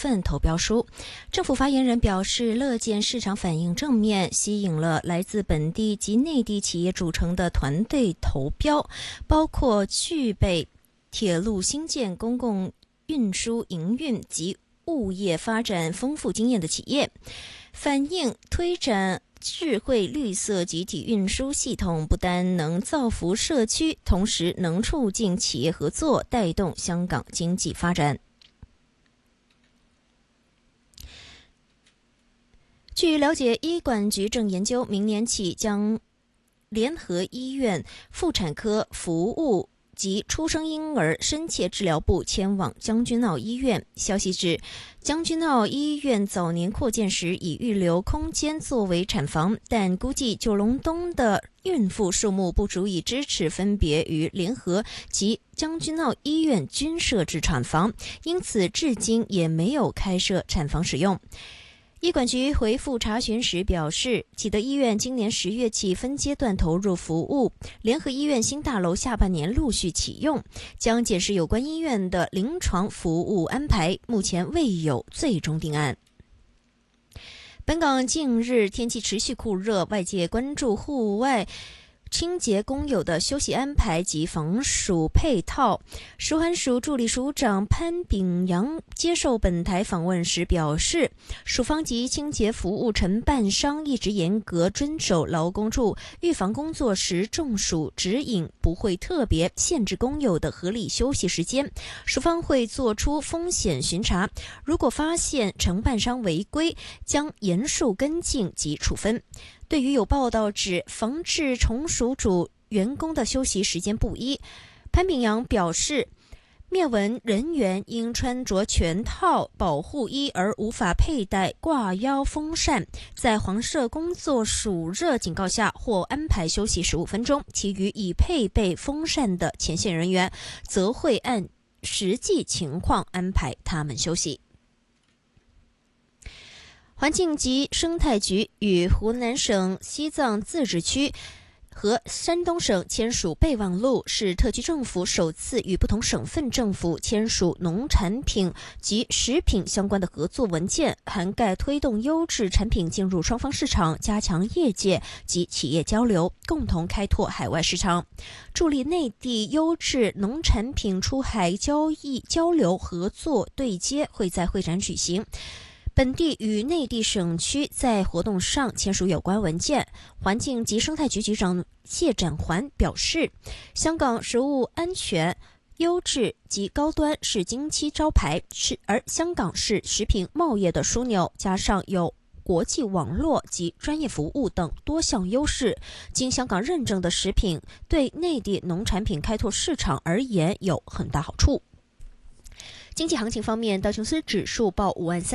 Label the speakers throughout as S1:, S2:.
S1: 份投标书。政府发言人表示，乐见市场反应正面，吸引了来自本地及内地企业组成的团队投标，包括具备铁路兴建、公共运输营运及物业发展丰富经验的企业。反映推展智慧绿色集体运输系统不单能造福社区，同时能促进企业合作，带动香港经济发展。据了解，医管局正研究明年起将联合医院妇产科服务及出生婴儿深切治疗部迁往将军澳医院。消息指，将军澳医院早年扩建时已预留空间作为产房，但估计九龙东的孕妇数目不足以支持分别于联合及将军澳医院均设置产房，因此至今也没有开设产房使用。医管局回复查询时表示，启德医院今年10月起分阶段投入服务，联合医院新大楼下半年陆续启用，将检视有关医院的临床服务安排，目前未有最终定案。本港近日天气持续酷热，外界关注户外清洁工友的休息安排及防暑配套。食环署助理署长潘炳阳接受本台访问时表示，署方及清洁服务承办商一直严格遵守劳工处预防工作时中暑指引，不会特别限制工友的合理休息时间。署方会做出风险巡查，如果发现承办商违规，将严肃跟进及处分。对于有报道指防治从属组员工的休息时间不一，潘炳阳表示，灭蚊人员因穿着全套保护衣而无法佩戴挂腰风扇，在黄色工作暑热警告下或安排休息15分钟，其余已配备风扇的前线人员则会按实际情况安排他们休息。环境及生态局与湖南省西藏自治区和山东省签署备忘录，是特区政府首次与不同省份政府签署农产品及食品相关的合作文件，涵盖推动优质产品进入双方市场，加强业界及企业交流，共同开拓海外市场，助力内地优质农产品出海交易交流合作对接会在会展举行。本地与内地省区在活动上签署有关文件。环境及生态局局长谢展环表示，香港食物安全、优质及高端是金漆招牌，而香港是食品贸易的枢纽，加上有国际网络及专业服务等多项优势，经香港认证的食品对内地农产品开拓市场而言有很大好处。经济行情方面，道琼斯指数报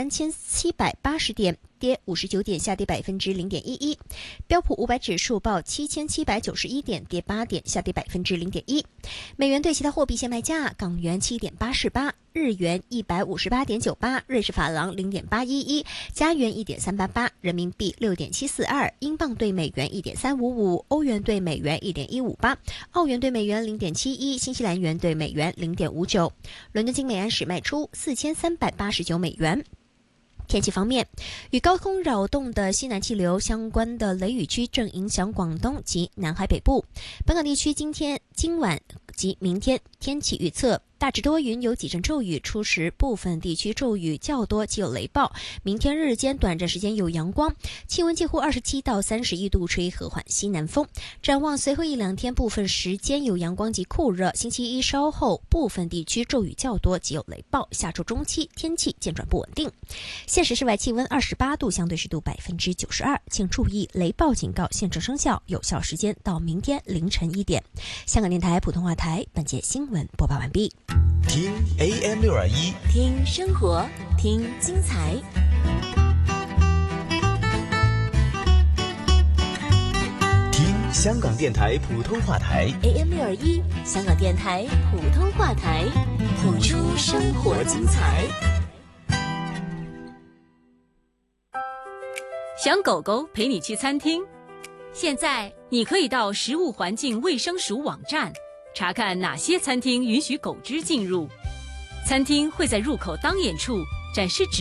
S1: 53780点，跌59点，下跌0.11%；标普500指数报7791点，跌8点，下跌0.1%。美元对其他货币现卖价：港元7.848，日元158.98，瑞士法郎0.811，加元1.388，人民币6.742，英镑对美元1.355，欧元对美元1.158，澳元对美元0.71，新西兰元对美元0.59。伦敦金美安时卖出4389美元。天气方面，与高空扰动的西南气流相关的雷雨区正影响广东及南海北部。本港地区今晚及明天天气预测：大致多云，有几阵骤雨，初时部分地区骤雨较多，且有雷暴。明天日间短暂时间有阳光，气温介乎27到31度，吹和缓西南风。展望随后一两天，部分时间有阳光及酷热。星期一稍后，部分地区骤雨较多，且有雷暴。下周中期天气渐转不稳定。现时室外气温28度，相对湿度92%，请注意雷暴警告现正生效，有效时间到明天凌晨1点。香港电台普通话台本节新闻播报完毕。
S2: 听 AM621，
S3: 听生活，听精彩。
S2: 听香港电台普通话台
S3: AM621，香港电台普通话台，谱出生活精彩。
S4: 想狗狗陪你去餐厅？现在你可以到食物环境卫生署网站查看哪些餐厅允许狗只进入。餐厅会在入口当眼处展示